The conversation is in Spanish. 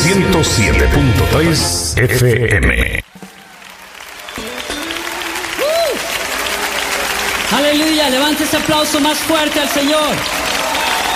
107.3 FM. Aleluya, levante ese aplauso más fuerte al Señor.